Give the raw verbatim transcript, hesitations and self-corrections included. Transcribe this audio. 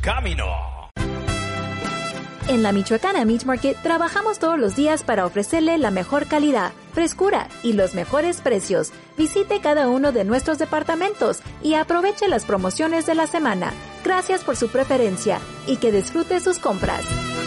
camino. En la Michoacana Meat Market trabajamos todos los días para ofrecerle la mejor calidad, frescura y los mejores precios. Visite cada uno de nuestros departamentos y aproveche las promociones de la semana. Gracias por su preferencia y que disfrute sus compras.